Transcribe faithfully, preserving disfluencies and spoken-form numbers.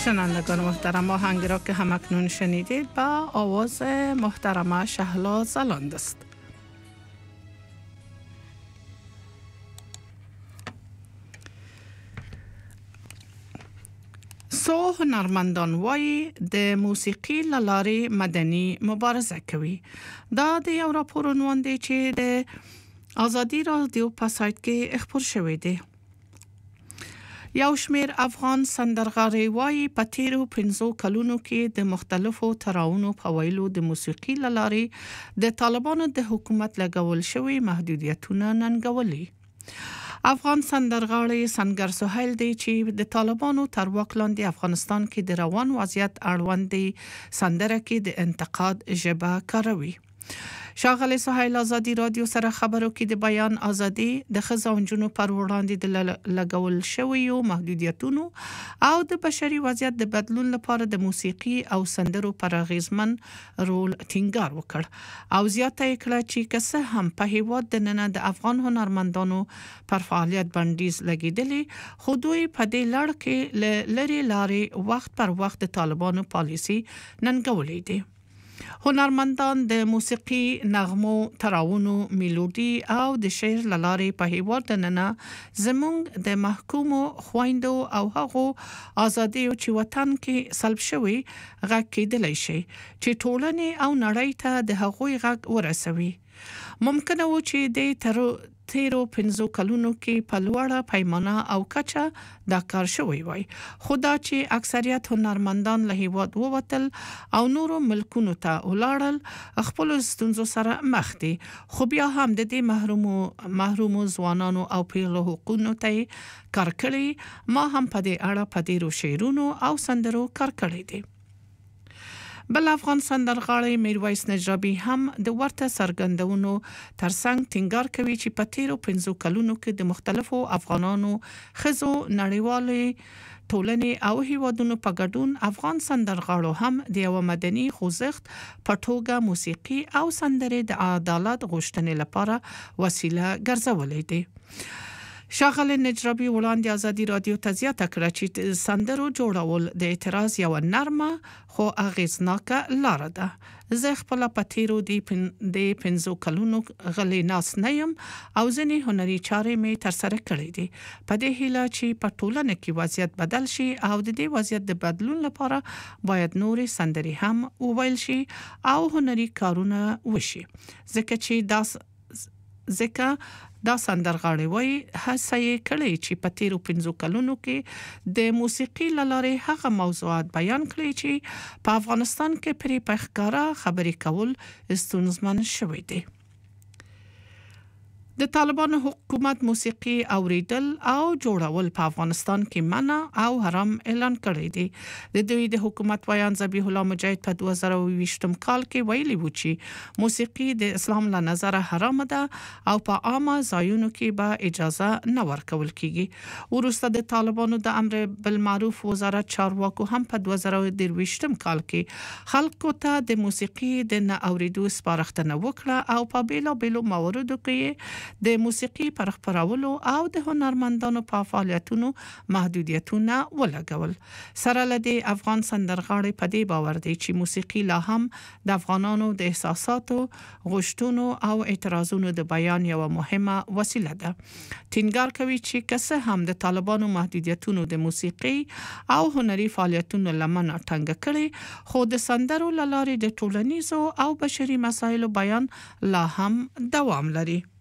شنوندگان محترم، آهنگی را که همکنون شنیدید با آواز محترمه شهلا زلاند است. سو هنرمندان وای د موسیقي للارې مدني مبارزه کوي. دا د یو راپور عنوان دی چې د آزادي رادیو په سایت کې خپور شوی دی. یو شمیر افغان سندرغاړي وایي په تیرو پنځو کلونو کې د مختلفو تراونو په ویلو د موسیقي للارې د طالبانو د حکومت لګول شوی محدودیتونه ننګولي. افغان سندرغاړي سنگر سهیل دی چې د طالبانو تر واک لاندې افغانستان کې د روان وضعیت اړوند دی سندره کې د انتقاد ژبه کاروي. شاغلی سهیل آزادي رادیو سره خبرو کې د بیان ازادي د ښځو او نجونو پر وړاندې د لګول شویو محدودیتونو او د بشري وضعیت د بدلون لپاره د موسیقي او سندرو پر اغیزمن رول ټینګار وکړ او زیاته یې کړه چې که څه هم په هیواد دننه د افغان هنرمندانو پر فعالیت بندیز لګیدلی، خو دوی په دې لړ کې له لرې لارې وخت پر وخت د طالبانو پالیسي ننګولې دي. هنرمندان د موسیقي نغمو، تراونو، میلودي او د شعر للارې په هیواد دننه زمونږ د محکومو خویندو او هغو ازادیو چې وطن کې سلب شوی غږ کېدلی شي چې ټولنې او نړۍ ته د هغوی غږ ورسوي. ممکنه و چې د تر تیرو پنځو کلونو کې په لوړه پیمانه او کچه دا کار شوی وای، خو دا چې اکثریت هنرمندان له هیواد ووتل او نورو ملکونو ته ولاړل خپل ستونزو سره مخ دي، خو بیا هم د دې محرومو محرومو ځوانانو او پیغلو حقوقو ته کار کړی. ما هم په دې اړه په ډیرو شعرونو او سندرو کار کړی دی. بل افغان سندرغاړي میرویس نجرابي هم د ورته سرګندونو ترڅنګ ټینګار کوي چې په تیرو پنځو کلونو کې د مختلفو افغانانو ښځو نړیوالې ټولنې او هیوادونو په ګډون افغان سندرغاړو هم د یو مدني خوځښت په توګه موسیقي او سندرې د عدالت غوښتنې لپاره وسیله ګرځولې دي. شاغلی نجرابي وړاندې آزادي رادیو ته زیاته کړه چې سندرو جوړول د اعتراض یو نرمه خو اغیزناکه لاره ده. زه خپل په تیرو د پنځو کلونو غلی ناس نه یم او ځینې هنري چارې مې ترسره کړې دي په دې هیله چې په ټولنه کې وضعیت بدل شي او د دې وضعیت د بدلون لپاره باید نورې سندرې هم وویل شي او هنري کارونه وشي، ځکه چې دا ځکه دا سندرغاړي وایي هڅه یې کړې چې په تیرو پنځو کلونو کې د موسیقي للارې هغه موضوعات بیان کړي چې په افغانستان کې پرې په ښکاره خبرې کول ستونزمن شوی دی. د طالبانو حکومت موسیقي اوریدل او جوړول په افغانستان کې منع او حرام اعلان کړی دی. د دوی د حکومت ویان ذبیح الله مجاهد په دوه زره او یوویشتم کال کې ویلي و چې موسیقي د اسلام له نظره حرام ده او په عامه ځایونو کې به اجازه نه ورکول کیږي. وروسته د طالبانو د امر بالمعروف وزارت چارواکو هم په دوه زره او درویشتم کال کې خلکو ته د موسیقي د نه اوریدو سپارښتنه وکړه او په بیلو بیلو مواردو کې د موسیقي پر خپرولو او د هنرمندانو په فعالیتونو محدودیتونه ولګول. سره لدی افغان سندرغاړي په دې باور دي چې موسیقي لا هم د افغانانو د احساساتو، غوښتنو او اعتراضونو د بیان یو مهمه وسیله ده. ټینګار کوي چې که څه هم د طالبانو محدودیتونو د موسیقي او هنري فعالیتونو لمنه ټینګه کړي، خو د سندرو للارې د ټولنیزو او بشري مسایلو بیان لا هم دوام لري.